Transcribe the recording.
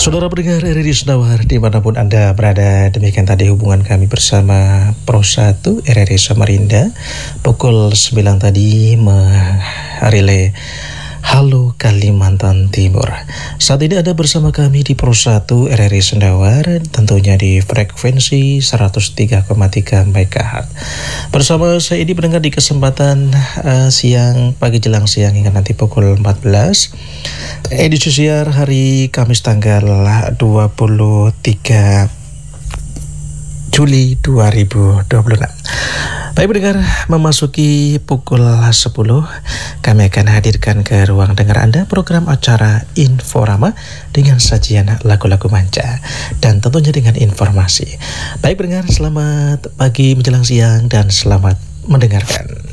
Saudara pendengar RRI Senawar dimanapun Anda berada, demikian tadi hubungan kami bersama Pro 1 RRI Samarinda pukul 9 tadi merilai Halo Kalimantan Timur. Saat ini Anda bersama kami di Pro 1 RRI Senawar, tentunya di frekuensi 103,3 MHz. Bersama saya ini pendengar di kesempatan siang, pagi jelang siang hingga nanti pukul 14. Edisi siar hari Kamis tanggal 23 Juli 2026. Baik pendengar, memasuki pukul 10 kami akan hadirkan ke ruang dengar Anda program acara Inforama dengan sajian lagu-lagu manja dan tentunya dengan informasi. Baik pendengar, selamat pagi menjelang siang dan selamat mendengarkan.